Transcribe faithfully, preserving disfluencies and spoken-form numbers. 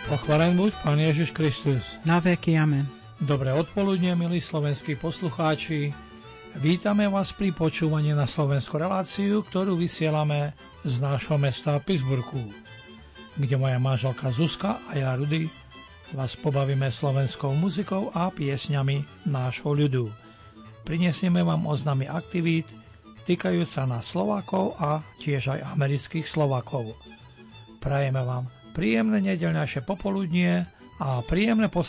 Pochválený buď Pán Ježiš Kristus. Na veky amen. Dobré odpoludne, milí slovenskí poslucháči. Vítame vás pri počúvaní na slovenskú reláciu, ktorú vysielame z nášho mesta Pittsburghu, kde moja manželka Zuzka a ja Rudy vás pobavíme slovenskou muzikou a piesňami nášho ľudu. Prinesieme vám oznámy aktivít týkajúce sa na Slovákov a tiež aj amerických Slovákov. Prajeme vám príjemné nedeľnejšie popoludnie a príjemné